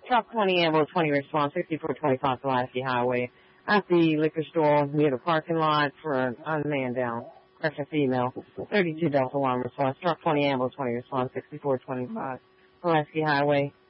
Truck 20, ambulance 20, response 6425 Pulaski Highway. At the liquor store near the parking lot for an unmanned down. Correction female. 32 Delta 1 response. Truck 20, ambulance 20, response 6425 Pulaski Highway.